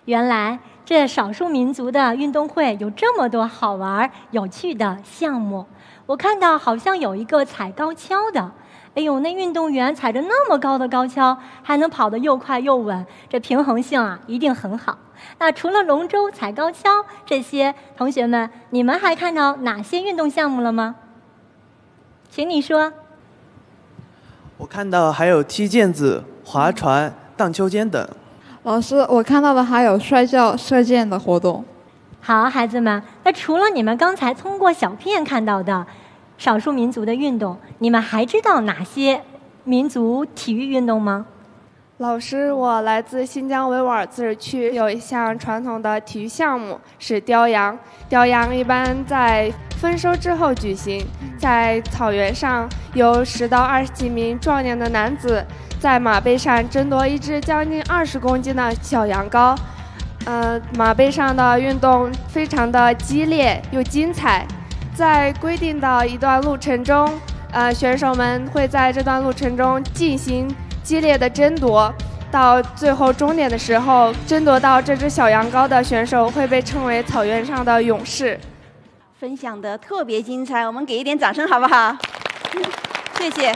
原来这少数民族的运动会有这么多好玩有趣的项目。我看到好像有一个踩高跷的，哎呦，那运动员踩着那么高的高跷，还能跑得又快又稳，这平衡性啊一定很好。那除了龙舟、踩高跷这些，同学们，你们还看到哪些运动项目了吗？请你说。 我看到还有踢毽子、划船、荡秋千等。 老师，我看到的还有摔跤、射箭的活动。 好，孩子们，那除了你们刚才通过小片看到的少数民族的运动，你们还知道哪些民族体育运动吗？ 老师，我来自新疆维吾尔自治区，有一项传统的体育项目是雕羊。雕羊一般在丰收之后举行，在草原上有10到20几名壮年的男子在马背上争夺一只将近20公斤的小羊羔。马背上的运动非常的激烈又精彩，在规定的一段路程中，选手们会在这段路程中进行激烈的争夺，到最后终点的时候，争夺到这只小羊羔的选手会被称为草原上的勇士。 分享的特别精彩，我们给一点掌声好不好？谢谢。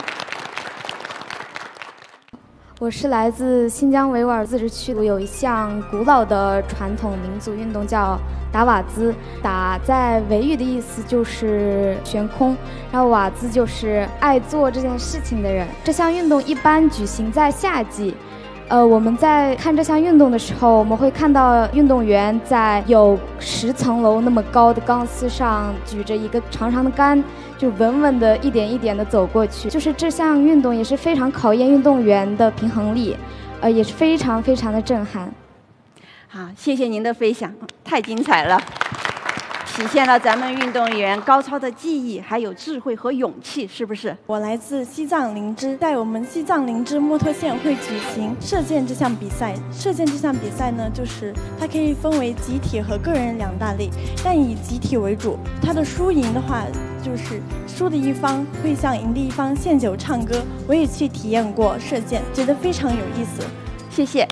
我是来自新疆维吾尔自治区，我有一项古老的传统民族运动叫打瓦兹。打在维语的意思就是悬空，然后瓦兹就是爱做这件事情的人。这项运动一般举行在夏季。我们在看这项运动的时候，我们会看到运动员在有10层楼那么高的钢丝上举着一个长长的杆，就稳稳的一点一点的走过去。就是这项运动也是非常考验运动员的平衡力，也是非常非常的震撼。 好，谢谢您的分享，太精彩了，体现了咱们运动员高超的技艺，还有智慧和勇气，是不是？ 我来自西藏林芝，在我们西藏林芝摩托县会举行射箭这项比赛。射箭这项比赛呢，就是它可以分为集体和个人2大类，但以集体为主。它的输赢的话，就是输的一方会向赢的一方献酒唱歌。我也去体验过射箭，觉得非常有意思。 谢谢。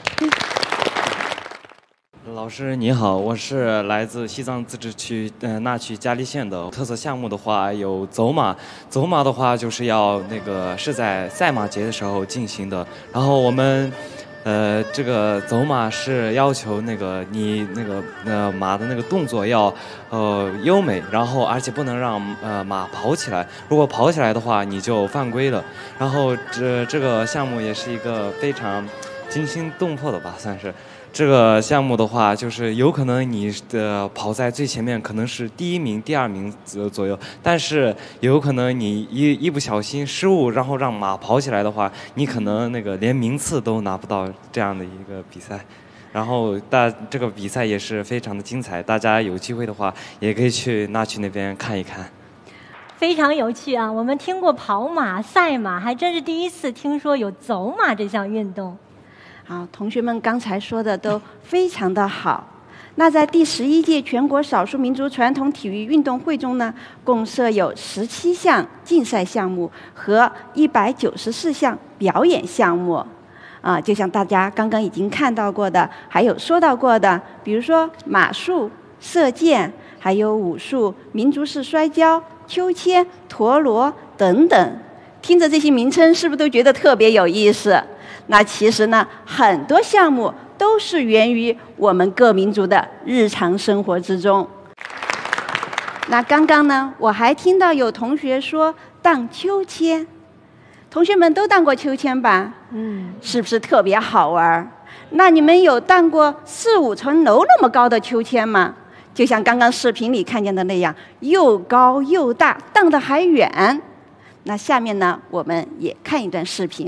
老师你好，我是来自西藏自治区那曲嘉利县的。特色项目的话有走马，走马的话就是要是在赛马节的时候进行的。然后我们这个走马是要求你马的动作要优美，然后而且不能让马跑起来，如果跑起来的话你就犯规了。然后这个项目也是一个非常惊心动魄的吧，算是。这个项目的话，就是有可能你跑在最前面，可能是第1名、第2名左右，但是有可能你一不小心失误，然后让马跑起来的话，你可能连名次都拿不到这样的一个比赛。然后这个比赛也是非常的精彩，大家有机会的话也可以去那曲那边看一看。 非常有趣啊！我们听过跑马、赛马，还真是第一次听说有走马这项运动。 好，同学们刚才说的都非常的好。那在第11届全国少数民族传统体育运动会中呢，共设有17项竞赛项目和194项表演项目。就像大家刚刚已经看到过的，还有说到过的，比如说马术、射箭，还有武术、民族式摔跤、秋千、陀螺等等。听着这些名称，是不是都觉得特别有意思？那其实呢，很多项目都是源于我们各民族的日常生活之中。那刚刚呢，我还听到有同学说荡秋千，同学们都荡过秋千吧？是不是特别好玩？那你们有荡过4、5层楼那么高的秋千吗？就像刚刚视频里看见的那样，又高又大，荡得还远。那下面呢，我们也看一段视频。